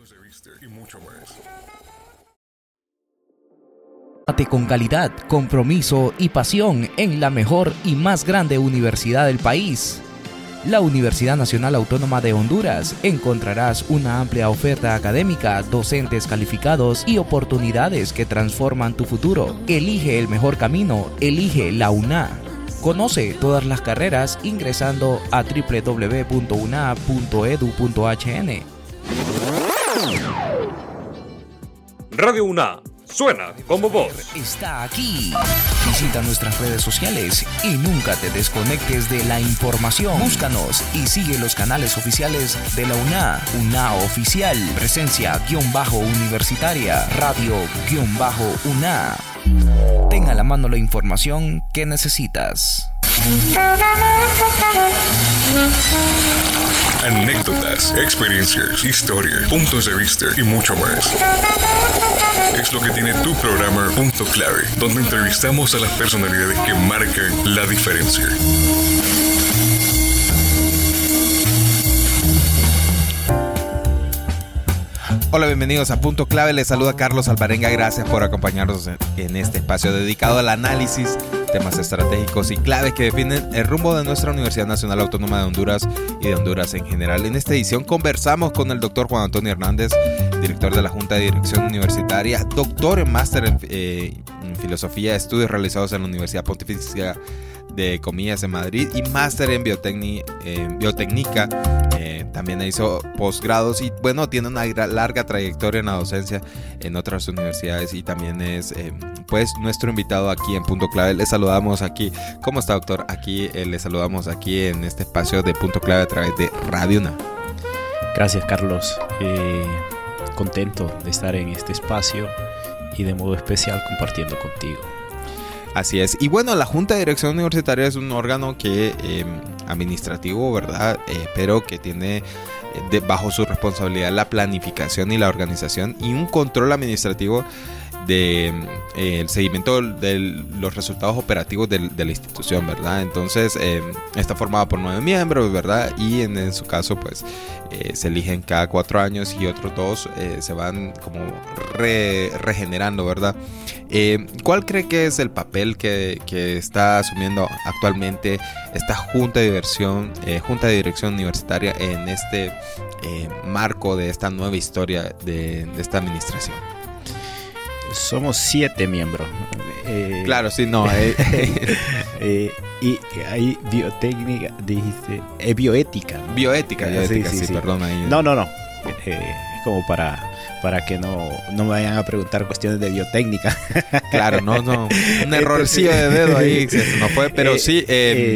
y mucho más. Con calidad, compromiso y pasión en la mejor y más grande universidad del país. La Universidad Nacional Autónoma de Honduras. Encontrarás una amplia oferta académica, docentes calificados y oportunidades que transforman tu futuro. Elige el mejor camino, elige la UNA. Conoce todas las carreras ingresando a www.una.edu.hn. Radio UNA. Suena como vos. Está aquí. Visita nuestras redes sociales y nunca te desconectes de la información. Búscanos y sigue los canales oficiales de la UNA. UNA Oficial. Presencia-universitaria. Radio-UNA. Ten a la mano la información que necesitas. Anécdotas, experiencias, historias, puntos de vista y mucho más. Es lo que tiene tu programa Punto Clave, donde entrevistamos a las personalidades que marcan la diferencia. Hola, bienvenidos a Punto Clave. Les saluda Carlos Alvarenga. Gracias por acompañarnos en este espacio dedicado al análisis, temas estratégicos y claves que definen el rumbo de nuestra Universidad Nacional Autónoma de Honduras y de Honduras en general. En esta edición conversamos con el doctor Juan Antonio Hernández, director de la Junta de Dirección Universitaria, doctor en máster en Filosofía de Estudios realizados en la Universidad Pontificia de Comillas en Madrid y máster en biotécnica. También hizo posgrados y bueno, tiene una larga trayectoria en la docencia en otras universidades y también es pues nuestro invitado aquí en Punto Clave. Le saludamos aquí. ¿Cómo está, doctor? Aquí le saludamos aquí en este espacio de Punto Clave a través de Radio UNA. Gracias, Carlos. Contento de estar en este espacio y de modo especial compartiendo contigo. Así es. Y bueno, la Junta de Dirección Universitaria es un órgano que administrativo, ¿verdad? Pero que tiene bajo su responsabilidad la planificación y la organización y un control administrativo el seguimiento de los resultados operativos de la institución, ¿verdad? Entonces está formada por 9 miembros, ¿verdad? Y en su caso pues se eligen cada 4 años y otros 2 se van como regenerando, ¿verdad? ¿Cuál cree que es el papel que está asumiendo actualmente esta Junta de Dirección Universitaria en este marco de esta nueva historia de esta administración? Somos 7 miembros. Claro, sí, no. Y hay biotécnica, dijiste. Bioética, ¿no? Bioética, sí, perdón. Ahí. No. Es como para que no me vayan a preguntar cuestiones de biotécnica. Claro, no. Un errorcillo de dedo ahí se nos fue, pero sí.